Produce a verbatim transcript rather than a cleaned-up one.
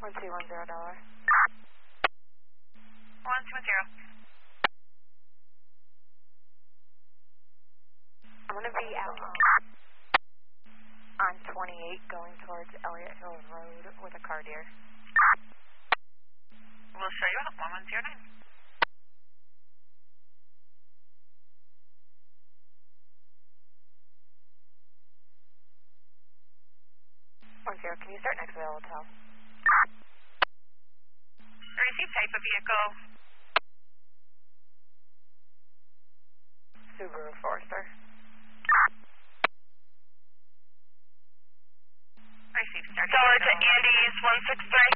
one two one zero dollar. one two one zero. I'm going to be out on twenty-eight going towards Elliott Hill Road with a car deer. We'll show you out, one one zero nine. one zero, can you start next available tell? Receive type of vehicle. Subaru Forester. Receive start. Dollar to Andy's one six three.